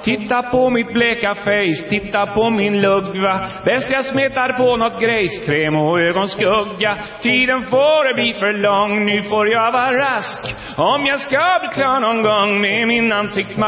Titta på mitt bleka face, titta på min lugva. Bäst jag smetar på något grejskräm och ögonskugga. Tiden får bli för lång, nu får jag vara rask. Om jag ska bli klar någon gång med min ansiktsmask.